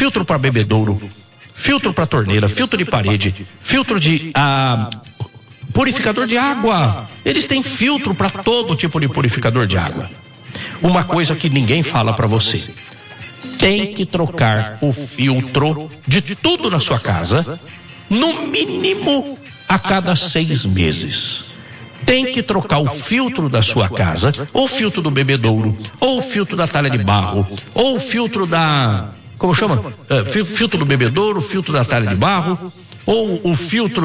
filtro para bebedouro, filtro para torneira, filtro de parede, filtro de purificador de água. Eles têm filtro para todo tipo de purificador de água. Uma coisa que ninguém fala para você: tem que trocar o filtro de tudo na sua casa, no mínimo a cada 6 meses. Tem que trocar o filtro da sua casa, ou o filtro do bebedouro, ou o filtro da talha de barro, ou o filtro da... como chama? Filtro do bebedouro, filtro da talha de barro, ou o filtro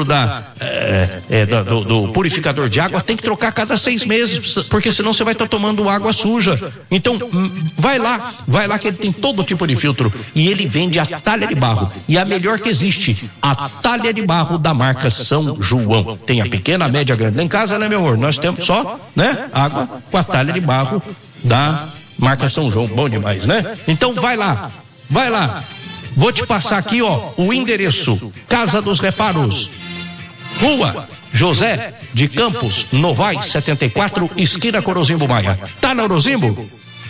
do purificador de água. Tem que trocar a cada 6 meses, porque senão você vai estar tomando água suja. Então, vai lá que ele tem todo tipo de filtro, e ele vende a talha de barro, e a melhor que existe, a talha de barro da marca São João. Tem a pequena, a média, a grande. Lá em casa, né, meu amor? Nós temos só, né, água com a talha de barro da marca São João. Bom demais, né? Então, vai lá. Vou te passar aqui, o endereço: Casa dos Reparos, Rua José de Campos Novaes 74, esquina Orozimbo Maia. Tá na Orozimbo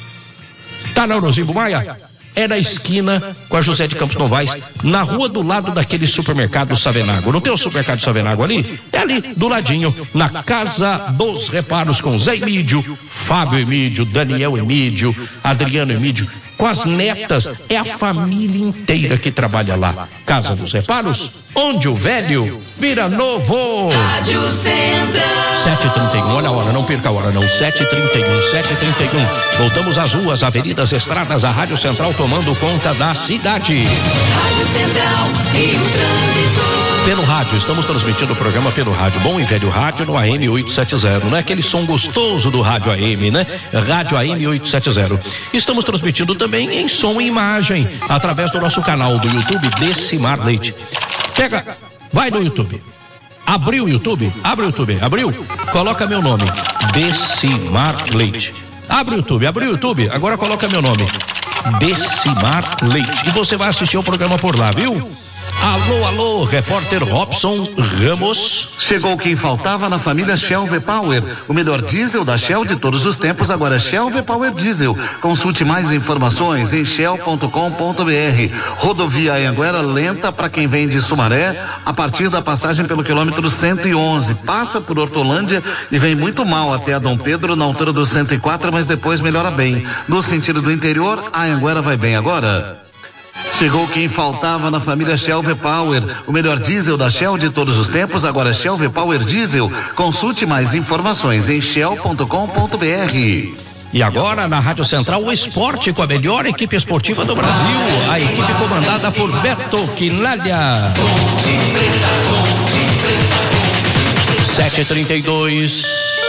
Maia? É na esquina com a José de Campos Novaes, na rua do lado daquele supermercado Savenago. Não tem o supermercado Savenago ali? É ali, do ladinho, na Casa dos Reparos, com Zé Emídio, Fábio Emídio, Daniel Emídio, Adriano Emídio, com as netas. É a família inteira que trabalha lá. Casa dos Reparos, onde o velho vira novo. Rádio Central. 7h31, olha a hora, não perca a hora não. 7h31. Voltamos às ruas, avenidas, estradas, a Rádio Central tomando conta da cidade. Rádio Central e o trânsito. Pelo rádio, estamos transmitindo o programa pelo rádio, bom e velho rádio no AM 870, não é aquele som gostoso do rádio AM, né? Rádio AM 870. Estamos transmitindo também em som e imagem, através do nosso canal do YouTube, Decimar Leite. Vai no YouTube. Abriu o YouTube? Abre o YouTube. Abriu? Coloca meu nome, Decimar Leite. Abre o YouTube, agora coloca meu nome, Decimar Leite. E você vai assistir o programa por lá, viu? Alô, repórter Robson Ramos. Chegou quem faltava na família Shell V-Power. O melhor diesel da Shell de todos os tempos, agora é Shell V-Power Diesel. Consulte mais informações em shell.com.br. Rodovia Anhanguera lenta para quem vem de Sumaré, a partir da passagem pelo quilômetro 111. Passa por Hortolândia e vem muito mal até a Dom Pedro, na altura do 104, mas depois melhora bem. No sentido do interior, a Anhanguera vai bem agora. Chegou quem faltava na família Shell V-Power. O melhor diesel da Shell de todos os tempos, agora é Shell V-Power Diesel. Consulte mais informações em shell.com.br. E agora na Rádio Central, o esporte com a melhor equipe esportiva do Brasil. A equipe comandada por Beto Quinalha. 7h32.